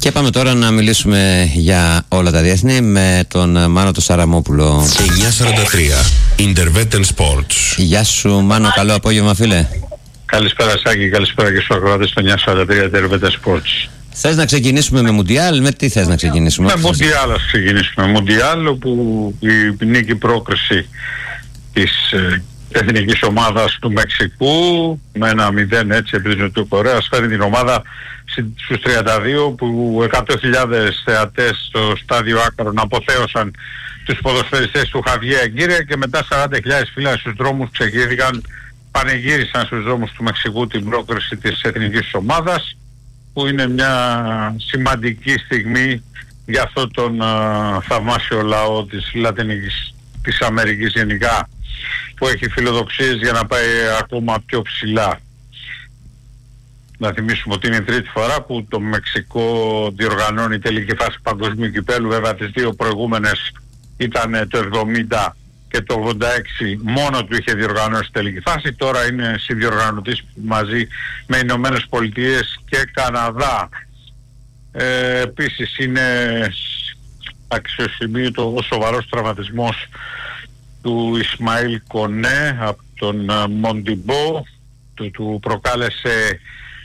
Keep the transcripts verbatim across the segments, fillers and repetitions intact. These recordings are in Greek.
Και πάμε τώρα να μιλήσουμε για όλα τα διεθνή με τον Μάνο το Σαραμόπουλο. εννιά σαράντα τρία Intervetten Sports. Γεια σου Μάνο, καλό απόγευμα φίλε. Καλησπέρα Σάκη, καλησπέρα και στους ακροατές στο εννιά σαράντα τρία Intervetten Sports. Θες να ξεκινήσουμε με Μουντιάλ, με τι θες να ξεκινήσουμε? Με Μουντιάλ ας ξεκινήσουμε. Μουντιάλ όπου η νίκη πρόκριση της ε, εθνικής ομάδας του Μεξικού με ένα μηδέν έτσι επί της Νοτιοκορέας φέρνει την ομάδα στους τριάντα δύο που εκατό χιλιάδες θεατές στο στάδιο Άκαρον αποθέωσαν τους ποδοσφαιριστές του Χαβιέ Αγκύρια και μετά σαράντα χιλιάδες φίλοι στους δρόμους ξεκίνηκαν, πανηγύρισαν στους δρόμους του Μεξικού την πρόκριση της εθνικής ομάδας, που είναι μια σημαντική στιγμή για αυτόν τον uh, θαυμάσιο λαό της Λατινικής, της Αμερικής γενικά, που έχει φιλοδοξίες για να πάει ακόμα πιο ψηλά. Να θυμίσουμε ότι είναι η τρίτη φορά που το Μεξικό διοργανώνει τελική φάση παγκοσμίου κυπέλου. Βέβαια τις δύο προηγούμενες ήταν το εβδομήντα και το ογδόντα έξι μόνο του είχε διοργανώσει τελική φάση. Τώρα είναι συνδιοργανωτής μαζί με Ηνωμένες Πολιτείες και Καναδά. Ε, επίσης είναι αξιοσημείωτο ο σοβαρός τραυματισμός του Ισμαήλ Κονέ από τον Μοντιμπό, του, του προκάλεσε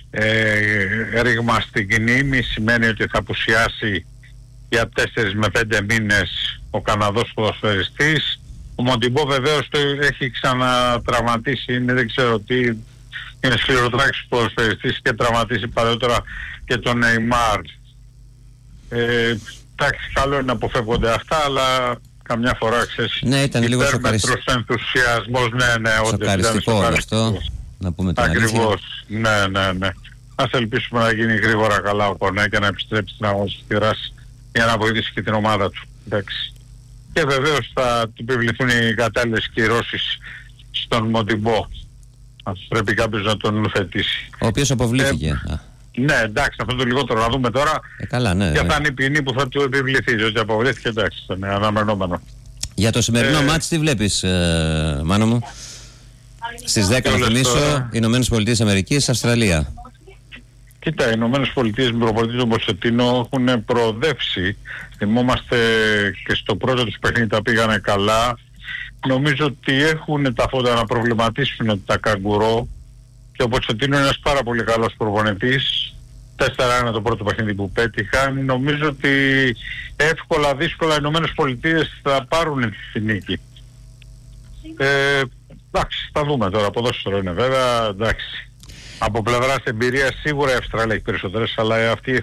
ε, ρήγμα στην κνήμη, σημαίνει ότι θα απουσιάσει για τέσσερις με πέντε μήνες ο Καναδός ποδοσφαιριστής. Ο Μοντιμπό βεβαίως το έχει ξανατραυματίσει, είναι δεν ξέρω τι, είναι σκληροτράχης ποδοσφαιριστής και τραυματίσει παλαιότερα και τον Νεϊμάρ. Ε, εντάξει, καλό είναι να αποφεύγονται αυτά, αλλά καμιά φορά ξέρεις, ναι, ήταν λίγο υπέρμετρος ενθουσιασμός, ναι, ναι, σοκαριστικό όλο αυτό, να πούμε την αλήθεια. Ακριβώς, ναι, ναι, ναι. Ας ελπίσουμε να γίνει γρήγορα καλά ο Κονέ και να επιστρέψει στην αγωνιστική δράση για να βοηθήσει και την ομάδα του. Εντάξει. Και βεβαίως θα του επιβληθούν οι κατάλληλες κυρώσεις στον Μοντιμπό. Ας πρέπει κάποιος να τον υιοθετήσει. Ο οποίος αποβλήθηκε. Ε, ναι, εντάξει, αυτό το λιγότερο να δούμε τώρα. Ε, καλά, ναι. Ποια θα είναι η ποινή που θα του επιβληθεί. Διότι αποβλήθηκε, εντάξει, ήταν αναμενόμενο. Για το σημερινό ε, μάτς τι βλέπεις, ε, Μάνο μου? Στις δέκα να θυμίσω, Ηνωμένες Πολιτείες Αμερικής, Αυστραλία. Κοίτα, οι Ηνωμένες Πολιτείες με προπονητή τον Ποτσετίνο έχουν προοδεύσει. Θυμόμαστε και στο πρώτο τους παιχνίδι τα πήγανε καλά. Νομίζω ότι έχουν τα φώτα να προβληματίσουν τα καγκουρό. Και ο Ποτσετίνο είναι ένας πάρα πολύ καλός προπονητής. τέσσερα ένα το πρώτο παιχνίδι που πέτυχαν. Νομίζω ότι εύκολα, δύσκολα οι Ηνωμένες Πολιτείες θα πάρουν τη νίκη. Ε, εντάξει, θα δούμε τώρα. Ποδόσφαιρο είναι βέβαια, εντάξει. Από πλευράς εμπειρίας σίγουρα η Αυστραλία έχει περισσότερες, αλλά αυτή η